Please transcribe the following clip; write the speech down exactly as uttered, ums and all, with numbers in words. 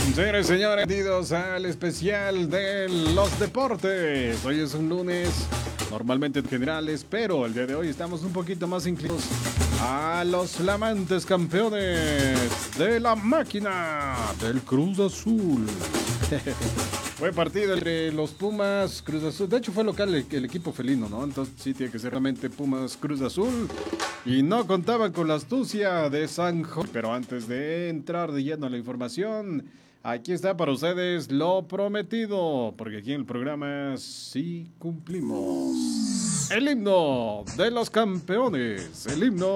Señores y señores, bienvenidos al especial de los deportes. Hoy es un lunes, normalmente en generales, pero el día de hoy estamos un poquito más inclinados a los flamantes campeones de la máquina del Cruz Azul. Fue partido entre los Pumas, Cruz Azul. De hecho fue local el, el equipo felino, ¿no? Entonces sí tiene que ser realmente Pumas, Cruz Azul. Y no contaban con la astucia de San Jorge. Pero antes de entrar de lleno a la información, aquí está para ustedes lo prometido. Porque aquí en el programa sí cumplimos. El himno de los campeones. El himno